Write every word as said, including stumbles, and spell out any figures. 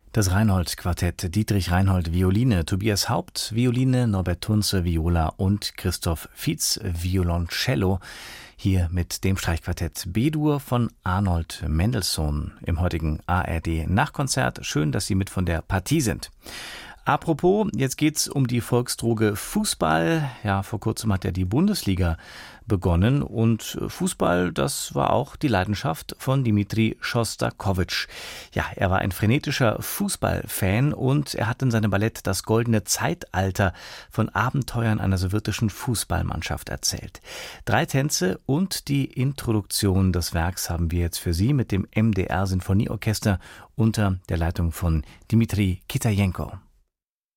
Das Reinhold-Quartett, Dietrich Reinhold Violine, Tobias Haupt Violine, Norbert Tunze Viola und Christoph Fietz Violoncello. Hier mit dem Streichquartett B-Dur von Arnold Mendelssohn im heutigen A R D-Nachkonzert. Schön, dass Sie mit von der Partie sind. Apropos, jetzt geht's um die Volksdroge Fußball. Ja, vor kurzem hat ja die Bundesliga begonnen und Fußball, das war auch die Leidenschaft von Dimitri Schostakowitsch. Ja, er war ein frenetischer Fußballfan und er hat in seinem Ballett das goldene Zeitalter von Abenteuern einer sowjetischen Fußballmannschaft erzählt. Drei Tänze und die Introduktion des Werks haben wir jetzt für Sie mit dem M D R Sinfonieorchester unter der Leitung von Dmitri Kitajenko.